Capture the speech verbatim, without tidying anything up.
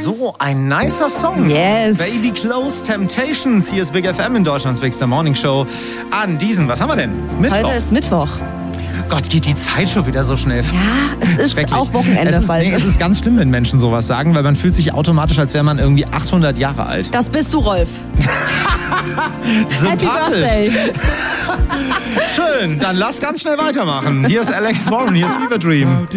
So ein nicer Song. Yes. Baby Close Temptations. Hier ist Big F M in Deutschlands Bigster Morning Show. An diesem, was haben wir denn? Mittwoch. Heute ist Mittwoch. Gott, geht die Zeit schon wieder so schnell. Ja, es ist auch Wochenende es ist, bald. Nee, es ist ganz schlimm, wenn Menschen sowas sagen, weil man fühlt sich automatisch, als wäre man irgendwie achthundert Jahre alt. Das bist du, Rolf. Happy Birthday. Schön, dann lass ganz schnell weitermachen. Hier ist Alex Warren, hier ist Fever Dream.